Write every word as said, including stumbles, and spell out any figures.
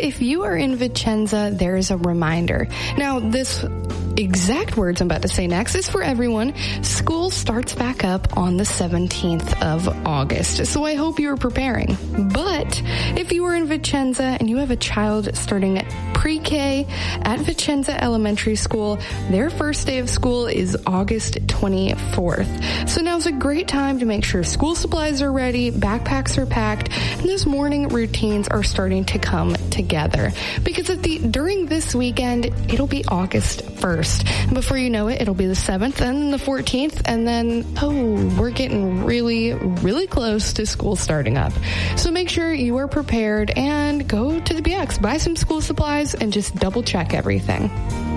if you are in Vicenza, there's a reminder. Now, this exact words I'm about to say next is for everyone. School starts back up on the seventeenth of August, so I hope you are preparing. But if you are in Vicenza and you have a child starting pre-K at Vicenza Elementary School, their first day of school is August twenty-fourth. So now's a great time to make sure school supplies are ready, backpacks are packed, and those morning routines are starting to come together. Because at the during this weekend, it'll be August first. And before you know it, it'll be the seventh and the fourteenth, and then, oh, we're getting really, really close to school starting up. So make sure you are prepared and go to the B X, buy some school supplies, and just double check everything.